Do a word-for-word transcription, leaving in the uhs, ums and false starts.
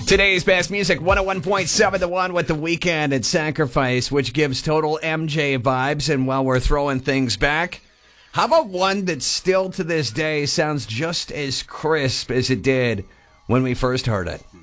Today's best music, one oh one point seven The One with The Weeknd and Sacrifice, which gives total M J vibes. And while we're throwing things back, how about one that still to this day sounds just as crisp as it did when we first heard it?